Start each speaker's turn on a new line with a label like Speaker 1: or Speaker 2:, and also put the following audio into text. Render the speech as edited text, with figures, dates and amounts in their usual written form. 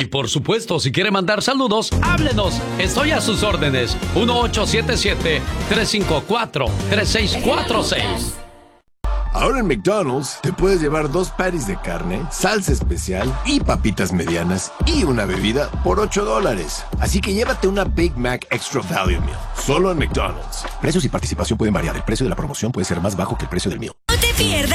Speaker 1: Y por supuesto, si quiere mandar saludos, háblenos. Estoy a sus órdenes. 1877-354-3646.
Speaker 2: Ahora en McDonald's te puedes llevar 2 patties de carne, salsa especial y papitas medianas y una bebida por $8. Así que llévate una Big Mac Extra Value Meal. Solo en McDonald's. Precios y participación pueden variar. El precio de la promoción puede ser más bajo que el precio del meal.
Speaker 3: No te pierdas